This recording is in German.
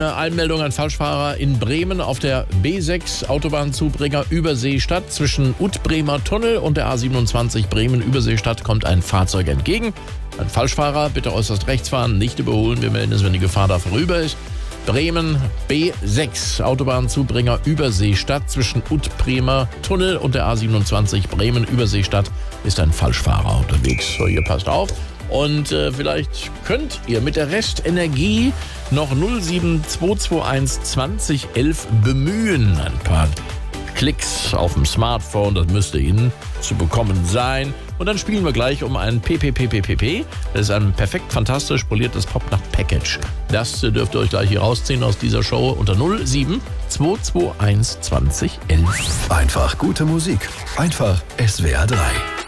Einmeldung an Falschfahrer in Bremen auf der B6 Autobahnzubringer Überseestadt. Zwischen Ut-Bremer Tunnel und der A27 Bremen-Überseestadt kommt ein Fahrzeug entgegen. Ein Falschfahrer, bitte äußerst rechts fahren, nicht überholen. Wir melden es, wenn die Gefahr da vorüber ist. Bremen B6 Autobahnzubringer Überseestadt. Zwischen Ut-Bremer Tunnel und der A27 Bremen-Überseestadt ist ein Falschfahrer unterwegs. So, ihr passt auf. Und vielleicht könnt ihr mit der Restenergie noch 07221 2011 bemühen. Ein paar Klicks auf dem Smartphone, das müsste Ihnen zu bekommen sein. Und dann spielen wir gleich um ein PPPPPP. Das ist ein perfekt fantastisch poliertes Popnacht-Package. Das dürft ihr euch gleich hier rausziehen aus dieser Show unter 07221 2011. Einfach gute Musik. Einfach SWR 3.